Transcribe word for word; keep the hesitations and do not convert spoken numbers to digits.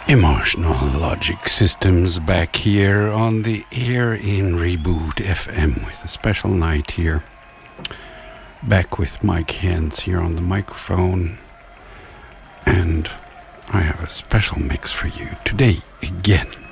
Emotional Logic Systems back here on the air in Reboot F M with a special night here. Back with Mike Hens here on the microphone. And I have a special mix for you today again.